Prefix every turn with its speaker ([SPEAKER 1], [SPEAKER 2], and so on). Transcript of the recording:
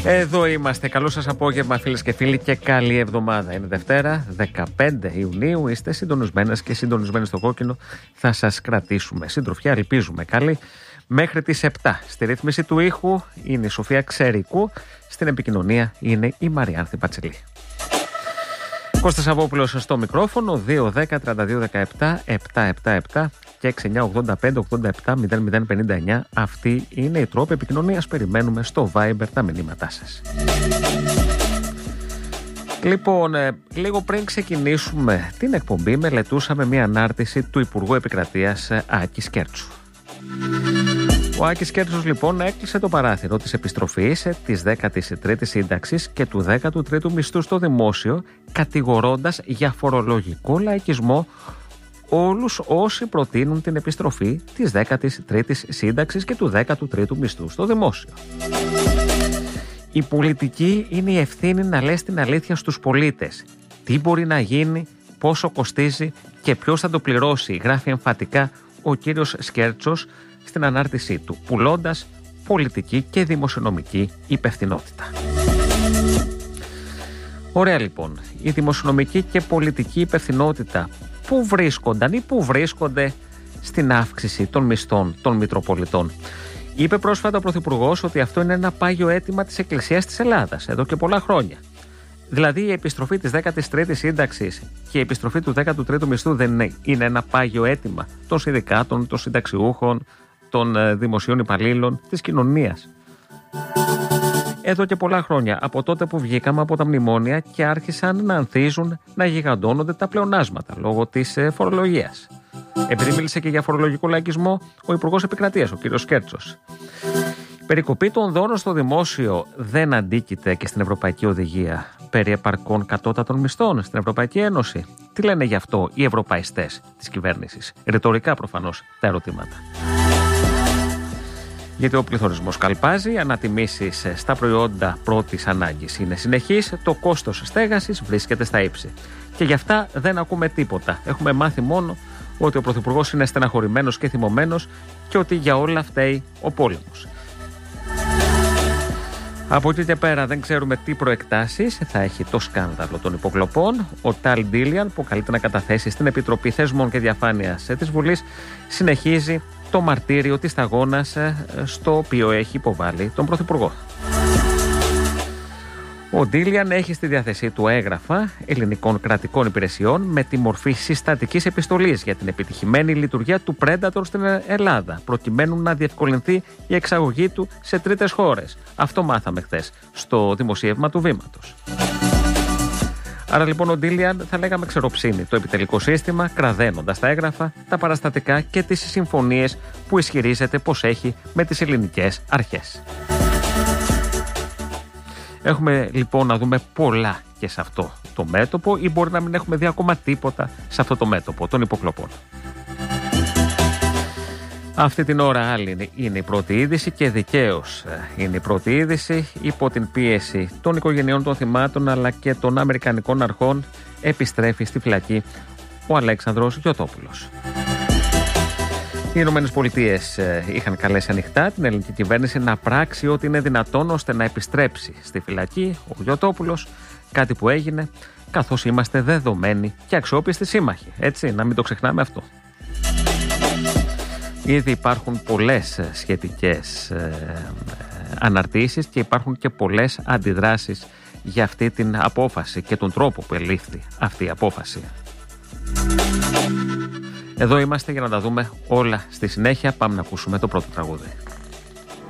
[SPEAKER 1] Εδώ είμαστε. Καλό σας απόγευμα, φίλες και φίλοι, και καλή εβδομάδα. Είναι Δευτέρα, 15 Ιουνίου. Είστε συντονισμένες και συντονισμένοι στο κόκκινο. Θα σας κρατήσουμε συντροφιά, ελπίζουμε καλή, μέχρι τις 7. Στη ρύθμιση του ήχου είναι η Σοφία Ξερικού. Στην επικοινωνία είναι η Μαριάνθη Πατσελή. Κώστας Σαββόπουλος στο μικρόφωνο, 2-10-32-17-777 και 69-85-87-0059. Αυτή είναι η τρόπη επικοινωνίας. Περιμένουμε στο Viber τα μηνύματά σας. Λοιπόν, λίγο πριν ξεκινήσουμε την εκπομπή, μελετούσαμε μια ανάρτηση του Υπουργού Επικρατείας Άκη Σκέρτσου. Ο Άκης Σκέρτσος λοιπόν έκλεισε το παράθυρο της επιστροφής της 13ης σύνταξης και του 13ου μισθού στο δημόσιο, κατηγορώντας για φορολογικό λαϊκισμό όλους όσοι προτείνουν την επιστροφή της 13ης σύνταξης και του 13ου μισθού στο δημόσιο. Η πολιτική είναι η ευθύνη να λες την αλήθεια στους πολίτες. Τι μπορεί να γίνει, πόσο κοστίζει και ποιος θα το πληρώσει, γράφει εμφατικά ο κύριος Σκέρτσος στην ανάρτησή του, πουλώντας πολιτική και δημοσιονομική υπευθυνότητα. Ωραία λοιπόν, η δημοσιονομική και πολιτική υπευθυνότητα πού βρίσκονταν ή πού βρίσκονται στην αύξηση των μισθών των Μητροπολιτών? Είπε πρόσφατα ο Πρωθυπουργός ότι αυτό είναι ένα πάγιο αίτημα της Εκκλησίας της Ελλάδας εδώ και πολλά χρόνια. Δηλαδή η επιστροφή της 13ης σύνταξης και η επιστροφή του 13ου μισθού δεν είναι ένα πάγιο αίτημα των συνδικάτων, των συνταξιούχων, των δημοσίων υπαλλήλων, της κοινωνίας. Εδώ και πολλά χρόνια, από τότε που βγήκαμε από τα μνημόνια και άρχισαν να ανθίζουν, να γιγαντώνονται τα πλεονάσματα λόγω της φορολογίας. Επειδή μίλησε και για φορολογικό λαϊκισμό ο Υπουργός Επικρατείας, ο κ. Σκέρτσος. Η περικοπή των δώρων στο δημόσιο δεν αντίκειται και στην Ευρωπαϊκή Οδηγία περί επαρκών κατώτατων μισθών στην Ευρωπαϊκή Ένωση? Τι λένε γι' αυτό οι ευρωπαϊστές της κυβέρνησης? Ρητορικά προφανώς τα ερωτήματα. Γιατί ο πληθωρισμός καλπάζει, οι ανατιμήσεις στα προϊόντα πρώτης ανάγκης είναι συνεχείς, το κόστος στέγασης βρίσκεται στα ύψη. Και γι' αυτά δεν ακούμε τίποτα. Έχουμε μάθει μόνο ότι ο Πρωθυπουργός είναι στεναχωρημένος και θυμωμένος και ότι για όλα φταίει ο πόλεμος. Από εκεί και πέρα δεν ξέρουμε τι προεκτάσεις θα έχει το σκάνδαλο των υποκλοπών. Ο Ταλ Ντίλιαν, που καλείται να καταθέσει στην Επιτροπή Θεσμών και Διαφάνειας της Βουλής, συνεχίζει το μαρτύριο της σταγόνας στο οποίο έχει υποβάλει τον Πρωθυπουργό. Ο Ντίλιαν έχει στη διάθεσή του έγγραφα ελληνικών κρατικών υπηρεσιών με τη μορφή συστατικής επιστολής για την επιτυχημένη λειτουργία του Predator στην Ελλάδα, προκειμένου να διευκολυνθεί η εξαγωγή του σε τρίτες χώρες. Αυτό μάθαμε χθες στο δημοσίευμα του Βήματος. Άρα λοιπόν ο Ντίλιαν, θα λέγαμε, ξεροψύνει το επιτελικό σύστημα, κραδένοντας τα έγγραφα, τα παραστατικά και τις συμφωνίες που ισχυρίζεται πως έχει με τις ελληνικές αρχές. Έχουμε λοιπόν να δούμε πολλά και σε αυτό το μέτωπο, ή μπορεί να μην έχουμε δει ακόμα τίποτα σε αυτό το μέτωπο των υποκλοπών. Αυτή την ώρα άλλη είναι η πρώτη είδηση και δικαίως είναι η πρώτη είδηση. Υπό την πίεση των οικογενειών των θυμάτων αλλά και των αμερικανικών αρχών επιστρέφει στη φυλακή ο Αλέξανδρος Γιωτόπουλος. Οι Ηνωμένες Πολιτείες είχαν καλέσει ανοιχτά την ελληνική κυβέρνηση να πράξει ό,τι είναι δυνατόν ώστε να επιστρέψει στη φυλακή ο Γιωτόπουλος, κάτι που έγινε καθώς είμαστε δεδομένοι και αξιόπιστοι σύμμαχοι. Έτσι, να μην το ξεχνάμε αυτό. Ήδη υπάρχουν πολλές σχετικές αναρτήσεις και υπάρχουν και πολλές αντιδράσεις για αυτή την απόφαση και τον τρόπο που ελήφθη αυτή η απόφαση. Εδώ είμαστε για να τα δούμε όλα στη συνέχεια. Πάμε να ακούσουμε το πρώτο τραγούδι.